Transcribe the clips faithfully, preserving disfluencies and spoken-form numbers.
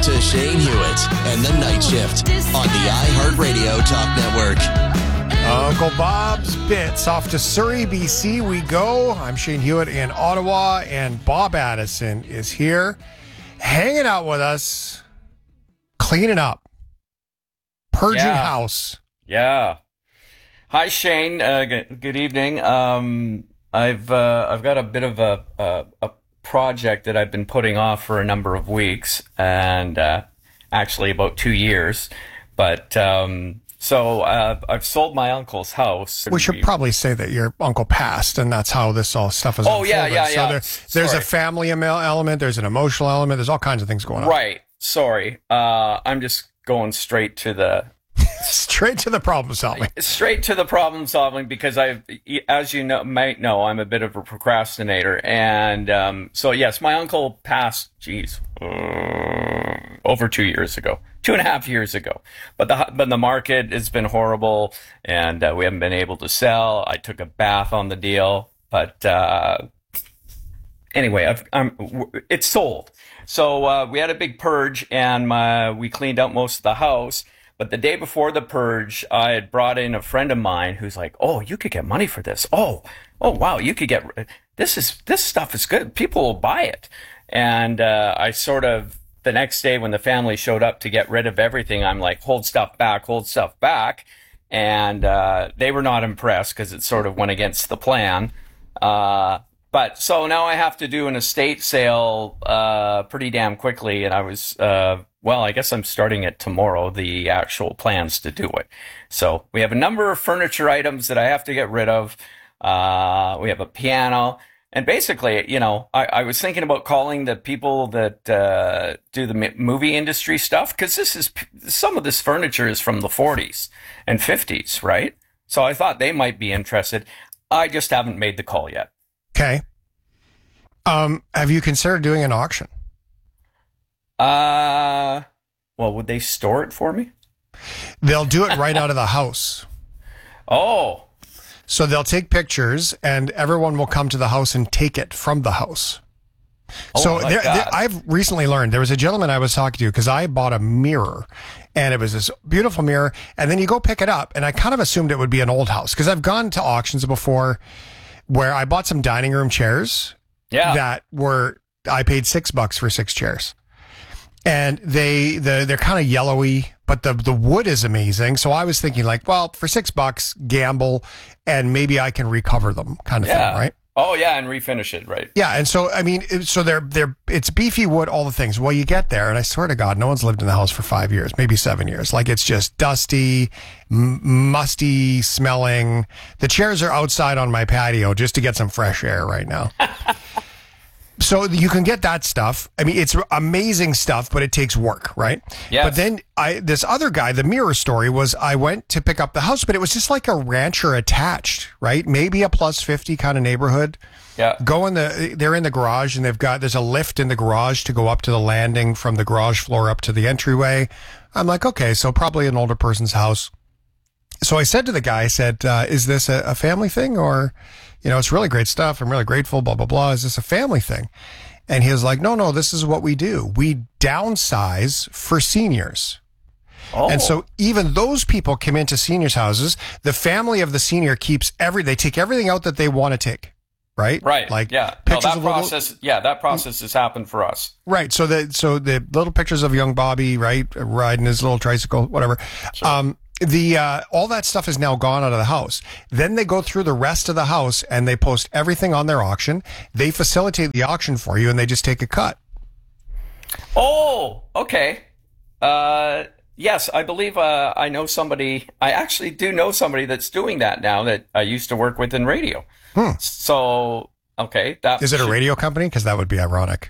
to Shane Hewitt and the Night Shift on the iHeartRadio Talk Network. Uncle Bob's Bits. Off to Surrey, B C we go. I'm Shane Hewitt in Ottawa, and Bob Addison is here, hanging out with us, cleaning up, purging yeah. house. Yeah. Hi, Shane. Uh, good, good evening. Um, I've uh, I've got a bit of a, a a project that I've been putting off for a number of weeks, and uh, actually about two years. But um, so uh, I've sold my uncle's house. We should probably say that your uncle passed, and that's how this all stuff is. Oh yeah, yeah, so yeah. There, there's Sorry. a family element. There's an emotional element. There's all kinds of things going on. Right. Sorry. Uh, I'm just going straight to the. Straight to the problem solving. Straight to the problem solving, because I, as you know, might know, I'm a bit of a procrastinator, and um, so yes, my uncle passed. Geez, uh, over two years ago, two and a half years ago. But the but the market has been horrible, and uh, we haven't been able to sell. I took a bath on the deal, but uh, anyway, I've, I'm, it's sold. So uh, we had a big purge, and my, we cleaned out most of the house. But the day before the purge, I had brought in a friend of mine who's like, "Oh, you could get money for this. Oh, oh, wow, you could get this is this stuff is good. People will buy it." And uh, I sort of the next day when the family showed up to get rid of everything, I'm like, "Hold stuff back, hold stuff back," and uh, they were not impressed because it sort of went against the plan. Uh, but so now I have to do an estate sale uh, pretty damn quickly, and I was. Uh, Well, I guess I'm starting it tomorrow, the actual plans to do it. So we have a number of furniture items that I have to get rid of. Uh, we have a piano. And basically, you know, I, I was thinking about calling the people that uh, do the movie industry stuff, because this is some of this furniture is from the forties and fifties, right? So I thought they might be interested. I just haven't made the call yet. Okay. Um, have you considered doing an auction? Uh, well, would they store it for me? They'll do it right out of the house. Oh. So they'll take pictures, and everyone will come to the house and take it from the house. Oh, so my there, God. there, I've recently learned, there was a gentleman I was talking to, because I bought a mirror, and it was this beautiful mirror, and then you go pick it up, and I kind of assumed it would be an old house, because I've gone to auctions before where I bought some dining room chairs Yeah. that were, I paid six bucks for six chairs. And they, the, they're kind of yellowy, but the, the wood is amazing. So I was thinking like, well, for six bucks, gamble, and maybe I can recover them kind of Yeah. thing, right? Oh yeah, and refinish it, right? Yeah. And so, I mean, it- so they're, they're, it's beefy wood, all the things. Well, you get there, and I swear to God, no one's lived in the house for five years, maybe seven years. Like, it's just dusty, m- musty smelling. The chairs are outside on my patio just to get some fresh air right now. So you can get that stuff. I mean, it's amazing stuff, but it takes work, right? Yes. But then I, this other guy, the mirror story was, I went to pick up the house, but it was just like a rancher attached, right? Maybe a plus fifty kind of neighborhood. Yeah. Go in the, they're in the garage, and they've got, there's a lift in the garage to go up to the landing from the garage floor up to the entryway. I'm like, okay, so probably an older person's house. So I said to the guy, I said, uh, is this a, a family thing, or, you know, it's really great stuff. I'm really grateful, blah, blah, blah. Is this a family thing? And he was like, no, no, this is what we do. We downsize for seniors. Oh. And so even those people come into seniors' houses. The family of the senior keeps every, they take everything out that they want to take. Right? Right. Like, yeah. No, pictures that of little- process. Yeah, that process has happened for us. Right. So the, so the little pictures of young Bobby, right, riding his little tricycle, whatever. Sure. Um, the, uh, all that stuff is now gone out of the house. Then they go through the rest of the house, and they post everything on their auction. They facilitate the auction for you, and they just take a cut. Oh, okay. Uh, yes, I believe uh, I know somebody. I actually do know somebody that's doing that now that I used to work with in radio. Hmm. So, okay, that Is it a should- radio company? Because that would be ironic.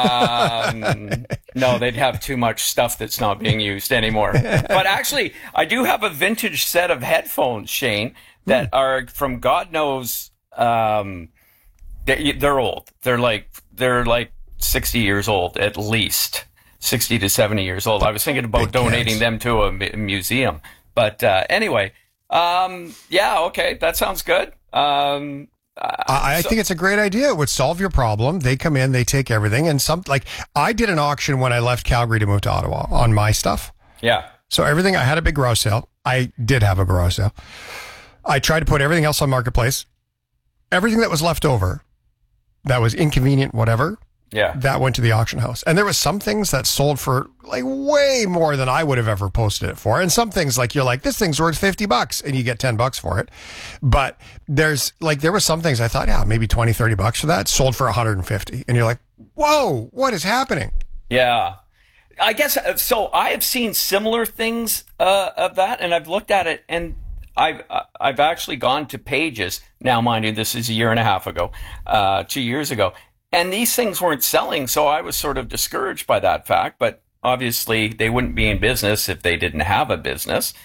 Um, no, they'd have too much stuff that's not being used anymore. But actually, I do have a vintage set of headphones, Shane, that Hmm. are from God knows. Um, they, they're old. They're like they're like sixty years old at least, sixty to seventy years old. I was thinking about Big donating kids. them to a mu- museum. But uh, anyway, um, yeah, okay, that sounds good. Um, Uh, I, I so- think it's a great idea. It would solve your problem. They come in, they take everything, and some like I did an auction when I left Calgary to move to Ottawa on my stuff. Yeah. So everything, I had a big garage sale. I did have a garage sale. I tried to put everything else on Marketplace. Everything that was left over, that was inconvenient, whatever, Yeah. that went to the auction house. And there was some things that sold for like way more than I would have ever posted it for. And some things like you're like, this thing's worth fifty bucks and you get ten bucks for it. But there's like, there were some things I thought, yeah, maybe twenty, thirty bucks for that, sold for one hundred fifty. And you're like, whoa, what is happening? Yeah. I guess uh, so. I have seen similar things uh, of that, and I've looked at it, and I've uh, I've actually gone to Pages now. Mind you, this is a year and a half ago, uh, two years ago, and these things weren't selling. So I was sort of discouraged by that fact. But obviously, they wouldn't be in business if they didn't have a business.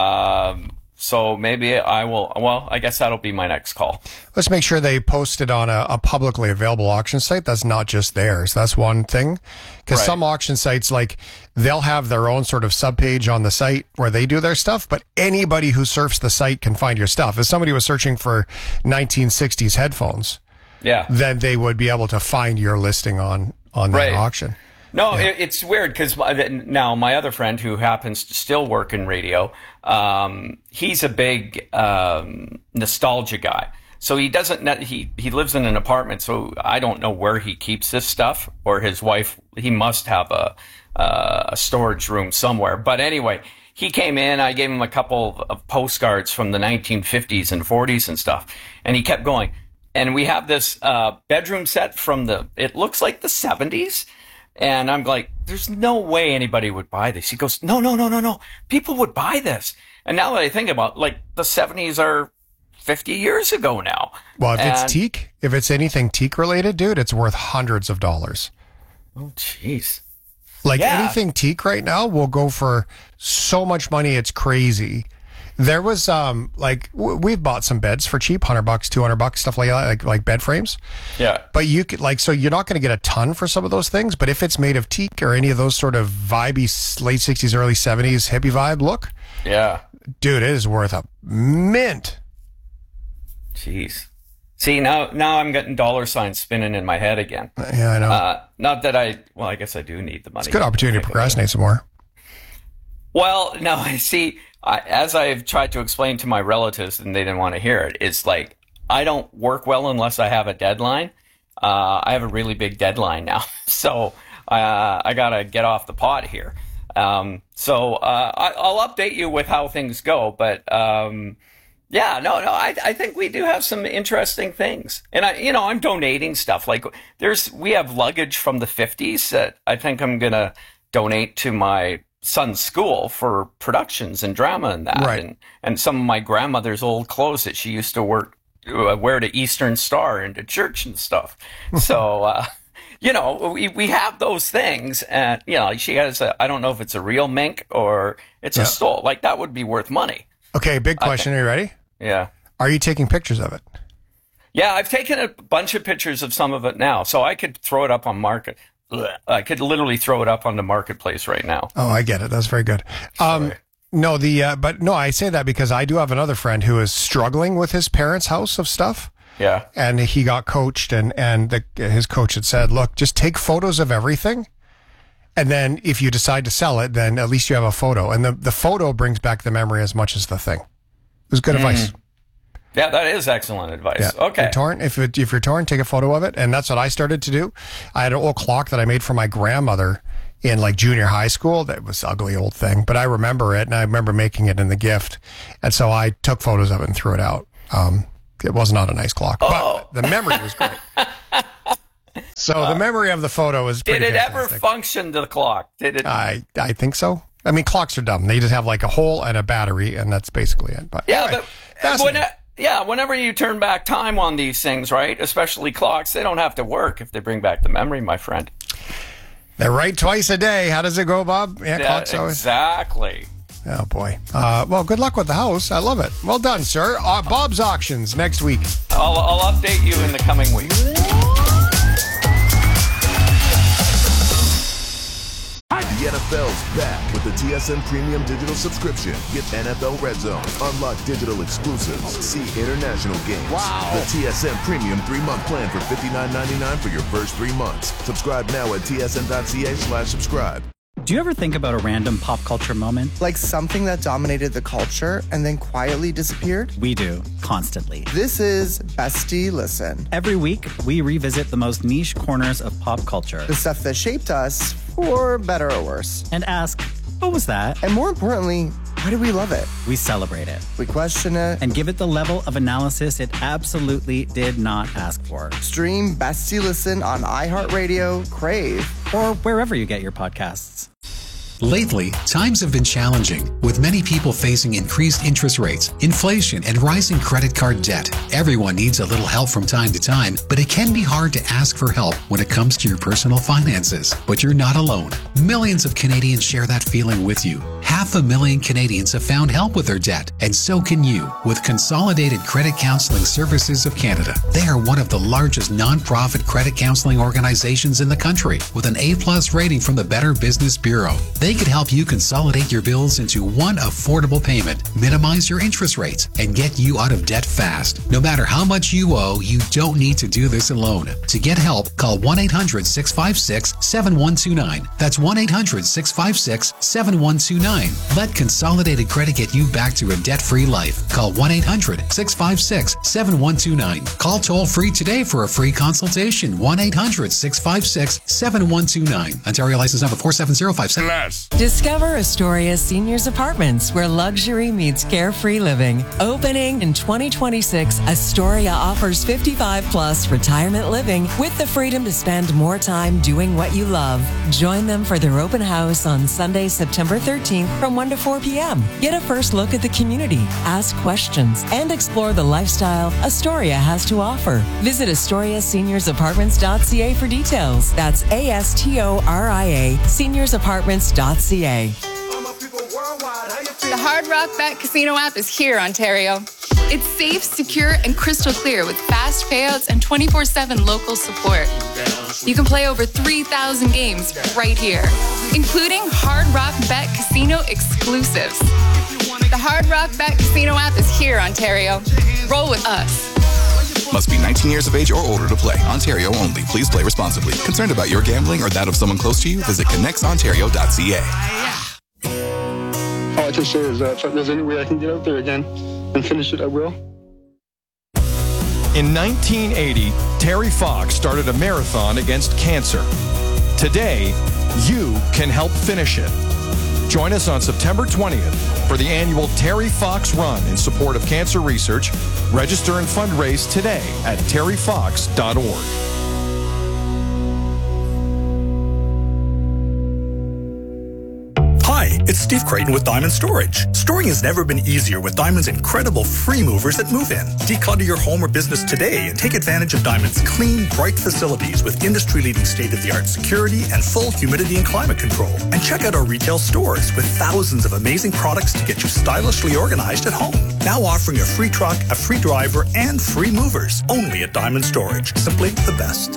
Um, so maybe I will. Well, I guess that'll be my next call. Let's make sure they post it on a, a publicly available auction site. That's not just theirs. That's one thing. Because Right. some auction sites, like, they'll have their own sort of subpage on the site where they do their stuff, but anybody who surfs the site can find your stuff. If somebody was searching for nineteen sixties headphones, Yeah. then they would be able to find your listing on, on that Right. auction. No, it, it's weird because now my other friend who happens to still work in radio, um, he's a big um, nostalgia guy. So he doesn't. ne- He he lives in an apartment, so I don't know where he keeps this stuff. Or his wife, he must have a uh, a storage room somewhere. But anyway, he came in. I gave him a couple of postcards from the nineteen fifties and forties and stuff, and he kept going. And we have this uh, bedroom set from the. It looks like the seventies. And I'm like, there's no way anybody would buy this. He goes, no, no, no, no, no. People would buy this. And now that I think about it, like the seventies are fifty years ago now. Well, if And- it's teak, if it's anything teak related, dude, it's worth hundreds of dollars. Oh, jeez. Like Yeah. anything teak right now will go for so much money. It's crazy. There was, um, like w- we've bought some beds for cheap, hundred bucks, two hundred bucks, stuff like that, like, like bed frames. Yeah. But you could like, so you're not going to get a ton for some of those things, but if it's made of teak or any of those sort of vibey s- late sixties, early seventies hippie vibe look, Yeah. dude, it is worth a mint. Jeez. See, now now I'm getting dollar signs spinning in my head again. Yeah, I know. Uh, not that I, well, I guess I do need the money. It's a good opportunity to procrastinate some more. Well, no, I see, I, as I've tried to explain to my relatives and they didn't want to hear it, it's like, I don't work well unless I have a deadline. Uh, I have a really big deadline now. So uh, I got to get off the pot here. Um, so uh, I, I'll update you with how things go. But um, yeah, no, no, I, I think we do have some interesting things. And, I, you know, I'm donating stuff. Like there's, we have luggage from the fifties that I think I'm going to donate to my son's school for productions and drama and that. Right. And, and some of my grandmother's old clothes that she used to work, uh, wear to Eastern Star and to church and stuff. So, uh, you know, we, we have those things and, you know, she has a, I don't know if it's a real mink or it's Yeah. a stole. Like that would be worth money. Okay, big question. Are you ready? Yeah. Are you taking pictures of it? Yeah, I've taken a bunch of pictures of some of it now, so I could throw it up on market. I could literally throw it up on the marketplace right now. Oh, I get it. That's very good. Um, no, the uh, but no, I say that because I do have another friend who is struggling with his parents' house of stuff, Yeah. and he got coached, and and the, his coach had said, "Look, just take photos of everything, and then if you decide to sell it, then at least you have a photo, and the the photo brings back the memory as much as the thing." It was good advice. Yeah, that is excellent advice. Yeah. Okay. You're torn. If it, if you're torn, take a photo of it, and that's what I started to do. I had an old clock that I made for my grandmother in like junior high school. That was an ugly old thing, but I remember it, and I remember making it in the gift, and so I took photos of it and threw it out. Um, it was not a nice clock, Oh. but the memory was great. So the memory of the photo was Did pretty it ever fantastic. function to the clock? Did it? I I think so. I mean, clocks are dumb. They just have like a hole and a battery, and that's basically it. But yeah, anyway, but fascinating. when, yeah, whenever you turn back time on these things, right? Especially clocks, they don't have to work if they bring back the memory, my friend. They're right twice a day. How does it go, Bob? Yeah, Yeah, clocks always. exactly. Oh, boy. Uh, well, good luck with the house. I love it. Well done, sir. Uh, Bob's Auctions next week. I'll, I'll update you in the coming weeks. N F L's back with the T S N Premium Digital subscription. Get N F L Red Zone, unlock digital exclusives, see international games. Wow. The T S N Premium three-month plan for fifty-nine ninety-nine for your first three months. Subscribe now at tsn.ca slash subscribe. Do you ever think about a random pop culture moment? Like something that dominated the culture and then quietly disappeared? We do, constantly. This is Bestie Listen. Every week, we revisit the most niche corners of pop culture. The stuff that shaped us, for better or worse. And ask, what was that? And more importantly, why do we love it? We celebrate it. We question it. And give it the level of analysis it absolutely did not ask for. Stream Bestie Listen on iHeartRadio, Crave, or wherever you get your podcasts. Lately, times have been challenging, with many people facing increased interest rates, inflation, and rising credit card debt. Everyone needs a little help from time to time, but it can be hard to ask for help when it comes to your personal finances. But you're not alone. Millions of Canadians share that feeling with you. Half a million Canadians have found help with their debt, and so can you with Consolidated Credit Counseling Services of Canada. They are one of the largest non-profit credit counseling organizations in the country, with an A-plus rating from the Better Business Bureau. They could help you consolidate your bills into one affordable payment, minimize your interest rates, and get you out of debt fast. No matter how much you owe, you don't need to do this alone. To get help, call one eight hundred six five six seven one two nine. That's one eight hundred six five six seven one two nine. Let Consolidated Credit get you back to a debt-free life. Call one eight hundred six five six seven one two nine. Call toll-free today for a free consultation. one eight hundred six five six seven one two nine. Ontario license number four seven zero five seven. Discover Astoria Seniors Apartments, where luxury meets carefree living. Opening in twenty twenty-six, Astoria offers fifty-five plus retirement living with the freedom to spend more time doing what you love. Join them for their open house on Sunday, September thirteenth from one to four p.m. Get a first look at the community, ask questions, and explore the lifestyle Astoria has to offer. Visit astoria seniors apartments dot c a for details. That's A S T O R I A, seniors apartments dot c a. The Hard Rock Bet Casino app is here, Ontario. It's safe, secure, and crystal clear with fast payouts and twenty-four seven local support. You can play over three thousand games right here, including Hard Rock Bet Casino exclusives. The Hard Rock Bet Casino app is here, Ontario. Roll with us. Must be nineteen years of age or older to play. Ontario only. Please play responsibly. Concerned about your gambling or that of someone close to you? Visit connects ontario dot c a. All I can say is that if there's any way I can get out there again and finish it, I will. In nineteen eighty, Terry Fox started a marathon against cancer. Today, you can help finish it. Join us on September twentieth for the annual Terry Fox Run in support of cancer research. Register and fundraise today at terry fox dot org. Hi, it's Steve Creighton with Diamond Storage. Storing has never been easier with Diamond's incredible free movers that move in. Declutter your home or business today and take advantage of Diamond's clean, bright facilities with industry-leading state-of-the-art security and full humidity and climate control. And check out our retail stores with thousands of amazing products to get you stylishly organized at home. Now offering a free truck, a free driver, and free movers. Only at Diamond Storage. Simply the best.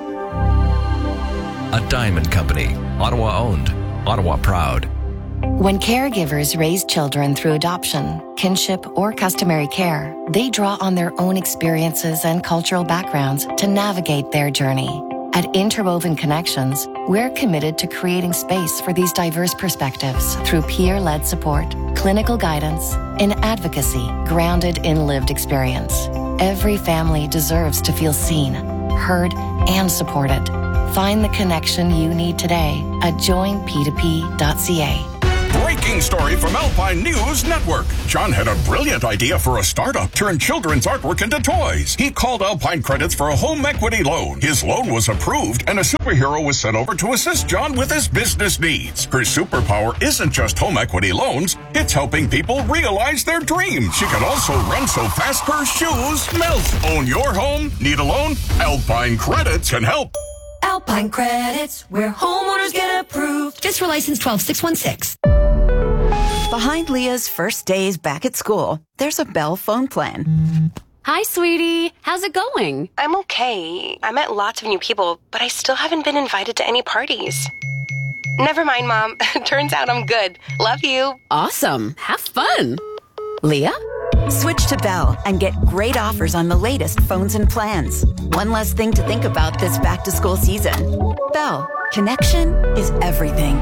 A Diamond Company. Ottawa owned. Ottawa proud. When caregivers raise children through adoption, kinship, or customary care, they draw on their own experiences and cultural backgrounds to navigate their journey. At Interwoven Connections, we're committed to creating space for these diverse perspectives through peer-led support, clinical guidance, and advocacy grounded in lived experience. Every family deserves to feel seen, heard, and supported. Find the connection you need today at join p two p dot c a. Breaking story from Alpine News Network. John had a brilliant idea for a startup, turn children's artwork into toys. He called Alpine Credits for a home equity loan. His loan was approved, and a superhero was sent over to assist John with his business needs. Her superpower isn't just home equity loans, it's helping people realize their dreams. She can also run so fast her shoes melt. Own your home? Need a loan? Alpine Credits can help. Alpine Credits, where homeowners get approved. Just for license twelve six one six. Behind Leah's first days back at school, there's a Bell phone plan. Hi, sweetie. How's it going? I'm okay. I met lots of new people, but I still haven't been invited to any parties. Never mind, Mom. Turns out I'm good. Love you. Awesome. Have fun. Leah? Switch to Bell and get great offers on the latest phones and plans. One less thing to think about this back-to-school season. Bell. Connection is everything.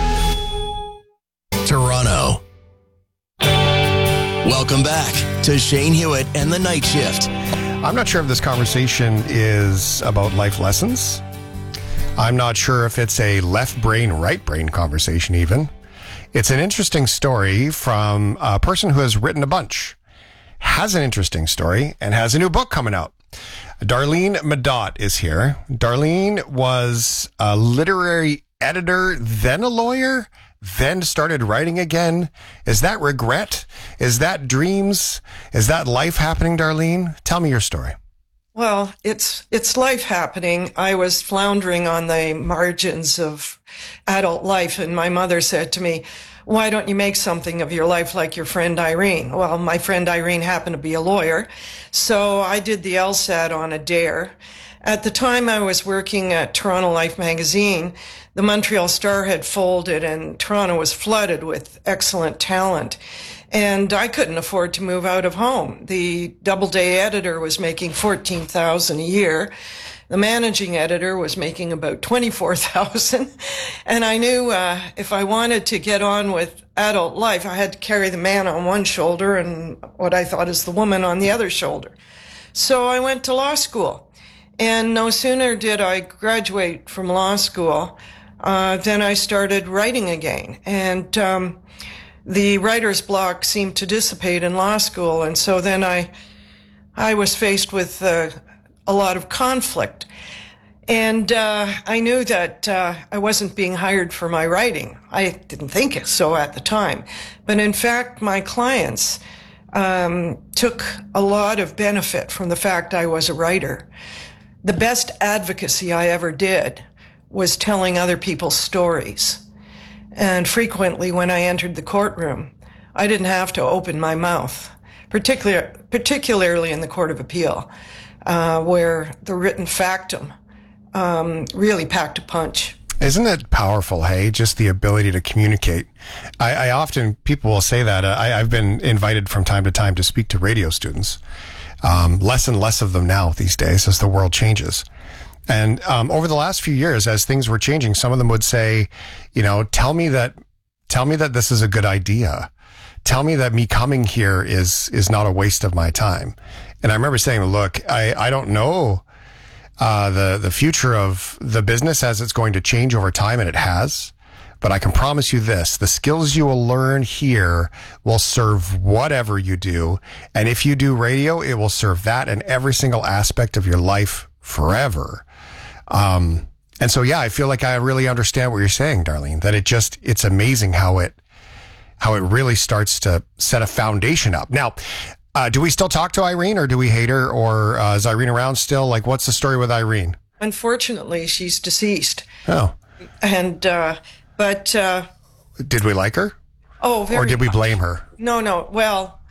Toronto. Welcome back to Shane Hewitt and the Night Shift. I'm not sure if this conversation is about life lessons. I'm not sure if it's a left brain, right brain conversation even. It's an interesting story from a person who has written a bunch, has an interesting story, and has a new book coming out. Darlene Medot is here. Darlene was a literary editor, then a lawyer, then started writing again. Is that regret? Is that dreams? Is that life happening, Darlene? Tell me your story. Well, it's it's life happening. I was floundering on the margins of adult life, and my mother said to me, why don't you make something of your life like your friend Irene? Well, my friend Irene happened to be a lawyer, so I did the LSAT on a dare. At the time I was working at Toronto Life magazine, the Montreal Star had folded and Toronto was flooded with excellent talent. And I couldn't afford to move out of home. The double-day editor was making fourteen thousand dollars a year. The managing editor was making about twenty-four thousand dollars. And I knew uh, if I wanted to get on with adult life, I had to carry the man on one shoulder and what I thought is the woman on the other shoulder. So I went to law school. And no sooner did I graduate from law school, uh, than I started writing again. And um, the writer's block seemed to dissipate in law school. And so then I, I was faced with uh, a lot of conflict. And uh, I knew that uh, I wasn't being hired for my writing. I didn't think so at the time. But in fact, my clients um, took a lot of benefit from the fact I was a writer. The best advocacy I ever did was telling other people's stories. And frequently when I entered the courtroom, I didn't have to open my mouth, particular, particularly in the Court of Appeal, uh, where the written factum um, really packed a punch. Isn't it powerful, hey, just the ability to communicate? I, I often, people will say that. Uh, I, I've been invited from time to time to speak to radio students. Um, less and less of them now these days as the world changes. And um, over the last few years, as things were changing, some of them would say, you know, tell me that, tell me that this is a good idea. Tell me that me coming here is, is not a waste of my time. And I remember saying, look, I, I don't know, uh, the, the future of the business as it's going to change over time, and it has. But I can promise you this, the skills you will learn here will serve whatever you do. And if you do radio, it will serve that and every single aspect of your life forever. Um, and so, yeah, I feel like I really understand what you're saying, Darlene, that it just, it's amazing how it, how it really starts to set a foundation up. Now, uh, do we still talk to Irene, or do we hate her, or uh, is Irene around still? Like, what's the story with Irene? Unfortunately, she's deceased. Oh. And, uh, But, uh... did we like her? Oh, very Or did we much. blame her? No, no. Well,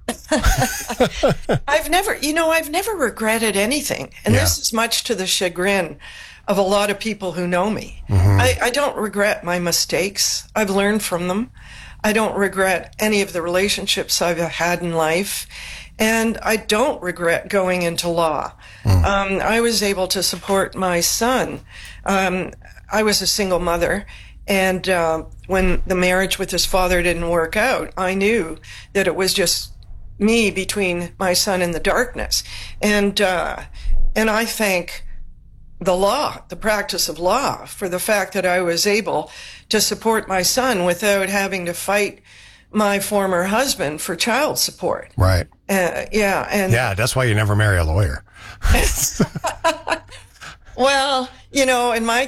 I've never, you know, I've never regretted anything. And Yeah. this is much to the chagrin of a lot of people who know me. Mhm. I, I don't regret my mistakes. I've learned from them. I don't regret any of the relationships I've had in life. And I don't regret going into law. Mm. Um, I was able to support my son. Um, I was a single mother. And uh, when the marriage with his father didn't work out, I knew that it was just me between my son and the darkness. And uh, and I thank the law, the practice of law, for the fact that I was able to support my son without having to fight my former husband for child support. Right. Uh, yeah. And Yeah, that's why you never marry a lawyer. well, you know, in my